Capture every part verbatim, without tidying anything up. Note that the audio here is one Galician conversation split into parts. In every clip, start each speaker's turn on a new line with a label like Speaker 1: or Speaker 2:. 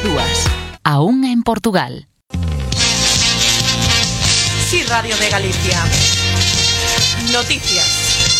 Speaker 1: dúas. A unha en Portugal.
Speaker 2: Sí, Radio de Galicia. Noticias.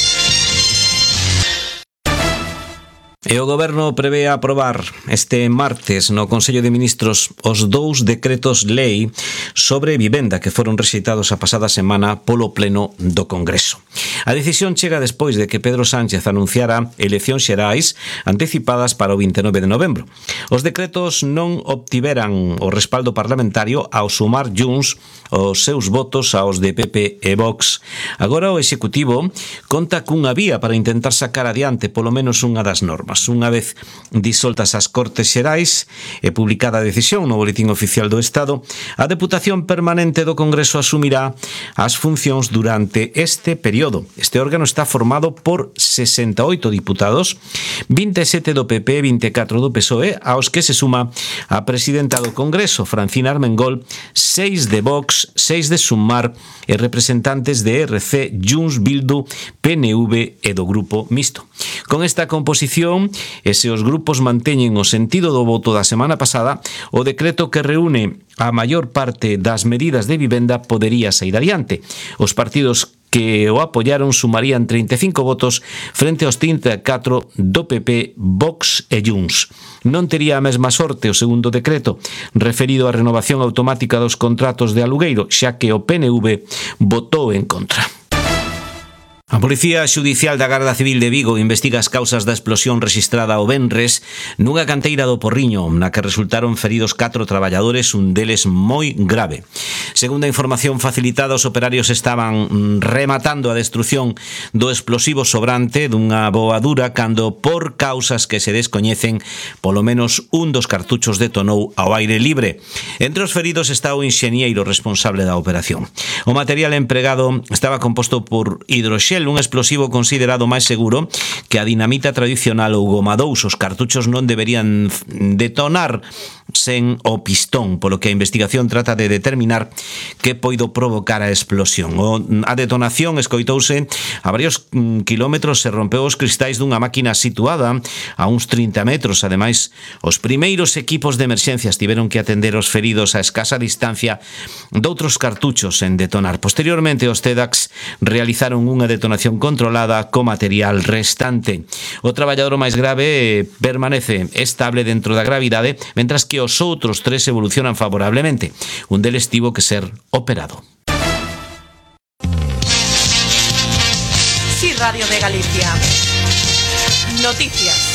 Speaker 3: E o Goberno prevé aprobar este martes no Consello de Ministros os dous decretos lei sobre vivenda que foron rexeitados a pasada semana polo Pleno do Congreso. A decisión chega despois de que Pedro Sánchez anunciara eleccións xerais anticipadas para o vinte e nove de novembro. Os decretos non obtiveran o respaldo parlamentario ao sumar Junts os seus votos aos de P P e Vox. Agora o Executivo conta cunha vía para intentar sacar adiante polo menos unha das normas. Unha vez disoltas as Cortes Xerais e publicada a decisión no Boletín Oficial do Estado, a Deputación Permanente do Congreso asumirá as funcións durante este período. Este órgano está formado por sesenta e oito diputados, vinte e sete do P P e vinte e catro do P S O E, aos que se suma a presidenta do Congreso, Francina Armengol, seis de Vox, seis de Sumar e representantes de R C, Junts, Bildu, P N V e do Grupo Mixto. Con esta composición, e se os grupos manteñen o sentido do voto da semana pasada, o decreto que reúne a maior parte das medidas de vivenda podería sair adiante. Os partidos que o apoyaron sumarían trinta e cinco votos frente aos trinta e catro do P P, Vox e Junts. Non tería a mesma sorte o segundo decreto, referido á renovación automática dos contratos de alugueiro, xa que o P N V votou en contra. A Policía Xudicial da Garda Civil de Vigo investiga as causas da explosión rexistrada o venres nunha canteira do Porriño, na que resultaron feridos catro traballadores, un deles moi grave. Segundo a información facilitada, os operarios estaban rematando a destrución do explosivo sobrante dunha boadura cando, por causas que se descoñecen, polo menos un dos cartuchos detonou ao aire libre. Entre os feridos está o enxeñeiro responsable da operación. O material empregado estaba composto por hidroxel, un explosivo considerado máis seguro que a dinamita tradicional ou goma dous. Os cartuchos non deberían detonar sen o pistón, polo que a investigación trata de determinar que poido provocar a explosión. O, a detonación escoitouse a varios kilómetros e rompeu os cristais dunha máquina situada a uns trinta metros. Ademais, os primeiros equipos de emerxencias tiveron que atender os feridos a escasa distancia doutros cartuchos en detonar. Posteriormente, os TEDx realizaron unha detonación controlada co material restante. O traballador máis grave permanece estable dentro da gravidade, mentras que os outros tres evolucionan favorablemente. Un deles tivo que ser operado.
Speaker 2: Sí, Radio de Galicia. Noticias.